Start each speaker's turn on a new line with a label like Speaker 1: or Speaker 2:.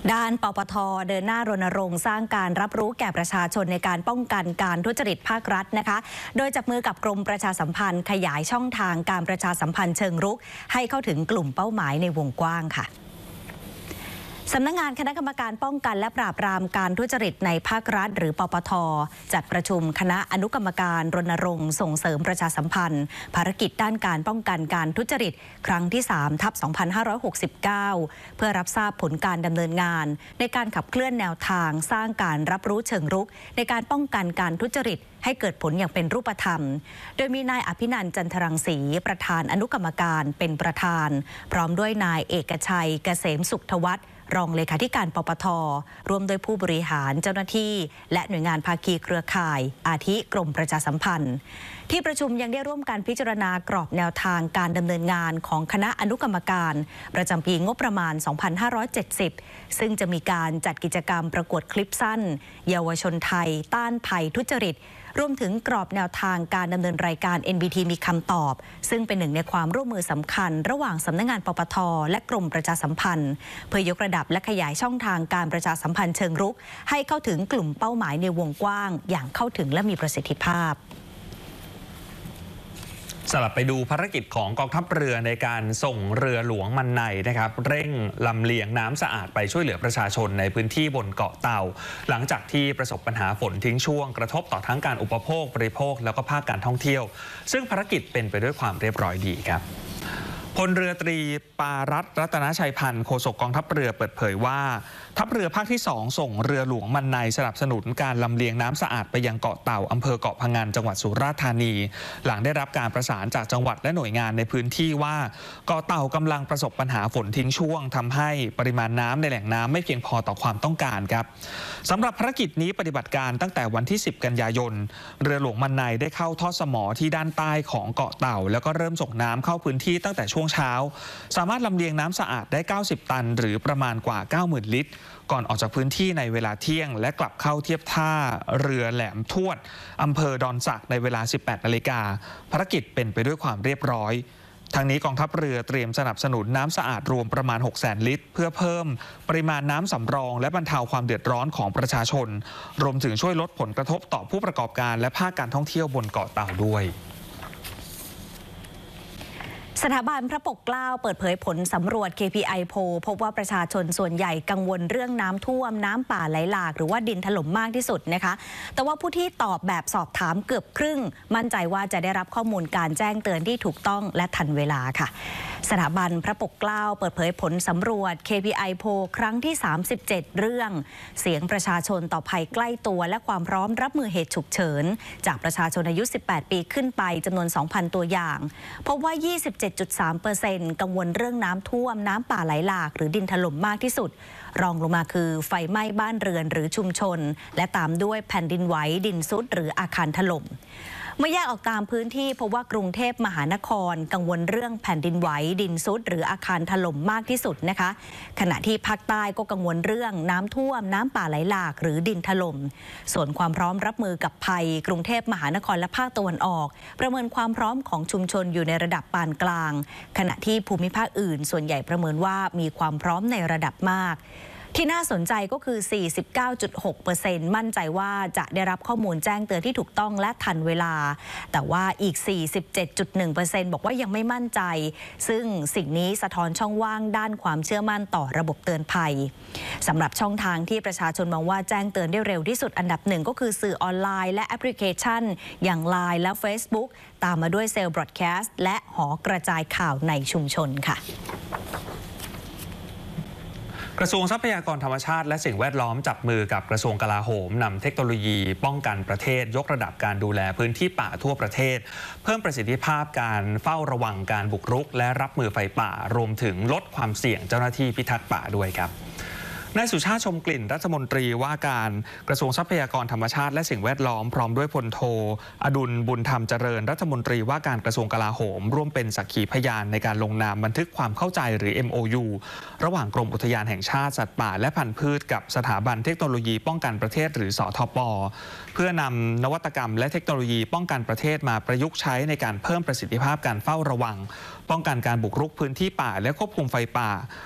Speaker 1: ด้านปปท.เดินหน้ารณรงค์สร้างการรับรู้แก่ประชาชนในการป้องกันการทุจริตภาครัฐนะคะโดยจับมือกับกรมประชาสัมพันธ์ขยายช่องทางการประชาสัมพันธ์เชิงรุกให้เข้าถึงกลุ่มเป้าหมายในวงกว้างค่ะสำนักงานคณะกรรมการป้องกันและปราบปรามการทุจริตในภาครัฐหรือปปท.จัดประชุมคณะอนุกรรมการรณรงค์ส่งเสริมประชาสัมพันธ์ภารกิจด้านการป้องกันการทุจริตครั้งที่ 3/2569 เพื่อรับทราบผลการดำเนินงานในการขับเคลื่อนแนวทางสร้างการรับรู้เชิงรุกในการป้องกันการทุจริตให้เกิดผลอย่างเป็นรูปธรรมโดยมีนายอภินันท์ จันทรังสีประธานอนุกรรมการเป็นประธานพร้อมด้วยนายเอกชัยเกษมสุขทวัฒน์รองเลขาธิการปปท.ร่วมโดยผู้บริหารเจ้าหน้าที่และหน่วยงานภาคีเครือข่ายอาทิกรมประชาสัมพันธ์ที่ประชุมยังได้ร่วมกันพิจารณากรอบแนวทางการดำเนินงานของคณะอนุกรรมการประจำปีงบประมาณ 2570 ซึ่งจะมีการจัดกิจกรรมประกวดคลิปสั้นเยาวชนไทยต้านภัยทุจริตรวมถึงกรอบแนวทางการดำเนินรายการ NBT มีคำตอบซึ่งเป็นหนึ่งในความร่วมมือสำคัญระหว่างสำนักงานปปท.และกรมประชาสัมพันธ์เพื่อยกระดับและขยายช่องทางการประชาสัมพันธ์เชิงรุกให้เข้าถึงกลุ่มเป้าหมายในวงกว้างอย่างเข้าถึงและมีประสิทธิภาพ
Speaker 2: สลับไปดูภารกิจของกองทัพเรือในการส่งเรือหลวงมันในนะครับเร่งลำเลียงน้ำสะอาดไปช่วยเหลือประชาชนในพื้นที่บนเกาะเต่าหลังจากที่ประสบปัญหาฝนทิ้งช่วงกระทบต่อทั้งการอุปโภคบริโภคแล้วก็ภาคการท่องเที่ยวซึ่งภารกิจเป็นไปด้วยความเรียบร้อยดีครับพลเรือตรีปารัตน์ รัตนชัยพันธ์โฆษกกองทัพเรือเปิดเผยว่าทัพเรือภาคที่ 2ส่งเรือหลวงมันในสนับสนุนการลำเลียงน้ำสะอาดไปยังเกาะเต่าอำเภอเกาะพะงันจังหวัดสุราษฎร์ธานีหลังได้รับการประสานจากจังหวัดและหน่วยงานในพื้นที่ว่าเกาะเต่ากำลังประสบปัญหาฝนทิ้งช่วงทำให้ปริมาณน้ำในแหล่งน้ำไม่เพียงพอต่อความต้องการครับสำหรับภารกิจนี้ปฏิบัติการตั้งแต่วันที่ 10 กันยายนเรือหลวงมันในได้เข้าทอดสมอที่ด้านใต้ของเกาะเต่าแล้วก็เริ่มส่งน้ำเข้าพื้นที่ตั้งแต่ช่วงเช้าสามารถลำเลียงน้ำสะอาดได้90ตันหรือประมาณกว่า 90,000 ลิตรก่อนออกจากพื้นที่ในเวลาเที่ยงและกลับเข้าเทียบท่าเรือแหลมทวดอำเภอดอนสักในเวลา 18 นาฬิกาภารกิจเป็นไปด้วยความเรียบร้อยทางนี้กองทัพเรือเตรียมสนับสนุนน้ำสะอาดรวมประมาณ 600,000 ลิตรเพื่อเพิ่มปริมาณน้ำสำรองและบรรเทาความเดือดร้อนของประชาชนรวมถึงช่วยลดผลกระทบต่อผู้ประกอบการและภาคการท่องเที่ยวบนเกาะเต่าด้วย
Speaker 1: สถาบันพระปกเกล้าเปิดเผยผลสำรวจ KPI Poll พบว่าประชาชนส่วนใหญ่กังวลเรื่องน้ำท่วมน้ำป่าไหลหลากหรือว่าดินถล่มมากที่สุดนะคะแต่ว่าผู้ที่ตอบแบบสอบถามเกือบครึ่งมั่นใจว่าจะได้รับข้อมูลการแจ้งเตือนที่ถูกต้องและทันเวลาค่ะสถาบันพระปกเกล้าเปิดเผยผลสำรวจ KPI Poll ครั้งที่ 37 เรื่องเสียงประชาชนต่อภัยใกล้ตัวและความพร้อมรับมือเหตุฉุกเฉินจากประชาชนอายุ 18 ปีขึ้นไปจำนวน 2,000 ตัวอย่างพบว่า 27.3% กังวลเรื่องน้ำท่วมน้ำป่าไหลหลากหรือดินถล่มมากที่สุดรองลงมาคือไฟไหม้บ้านเรือนหรือชุมชนและตามด้วยแผ่นดินไหวดินทรุดหรืออาคารถล่มเมื่อแยกออกตามพื้นที่พบว่ากรุงเทพมหานครกังวลเรื่องแผ่นดินไหวดินทรุดหรืออาคารถล่มมากที่สุดนะคะขณะที่ภาคใต้ก็กังวลเรื่องน้ำท่วมน้ำป่าไหลหลากหรือดินถล่มส่วนความพร้อมรับมือกับภัยกรุงเทพมหานครและภาคตะวันออกประเมินความพร้อมของชุมชนอยู่ในระดับปานกลางขณะที่ภูมิภาคอื่นส่วนใหญ่ประเมินว่ามีความพร้อมในระดับมากที่น่าสนใจก็คือ 49.6% มั่นใจว่าจะได้รับข้อมูลแจ้งเตือนที่ถูกต้องและทันเวลาแต่ว่าอีก 47.1% บอกว่ายังไม่มั่นใจซึ่งสิ่งนี้สะท้อนช่องว่างด้านความเชื่อมั่นต่อระบบเตือนภัยสำหรับช่องทางที่ประชาชนมองว่าแจ้งเตือนได้เร็วที่สุดอันดับหนึ่งก็คือสื่อออนไลน์และแอปพลิเคชันอย่าง LINE และ Facebook ตามมาด้วยเซลล์บรอดแคสต์และหอกระจายข่าวในชุมชนค่ะ
Speaker 2: กระทรวงทรัพยากรธรรมชาติและสิ่งแวดล้อมจับมือกับกระทรวงกลาโหมนำเทคโนโลยีป้องกันประเทศยกระดับการดูแลพื้นที่ป่าทั่วประเทศเพิ่มประสิทธิภาพการเฝ้าระวังการบุกรุกและรับมือไฟป่ารวมถึงลดความเสี่ยงเจ้าหน้าที่พิทักษ์ป่าด้วยครับนายสุชาติชมกลิ่นรัฐมนตรีว่าการกระทรวงทรัพยากรธรรมชาติและสิ่งแวดล้อมพร้อมด้วยพลโทอดุลบุญธรรมเจริญรัฐมนตรีว่าการกระทรวงกลาโหมร่วมเป็นสักขีพยานในการลงนามบันทึกความเข้าใจหรือ MOU ระหว่างกรมอุทยานแห่งชาติสัตว์ป่าและพันธุ์พืชกับสถาบันเทคโนโลยีป้องกันประเทศหรือสทป.เพื่อนำนวัตกรรมและเทคโนโลยีป้องกันประเทศมาประยุกต์ใช้ในการเพิ่มประสิทธิภาพการเฝ้าระวังป้องกันการบุกรุกพื้นที่ป่าและควบคุมไฟป่า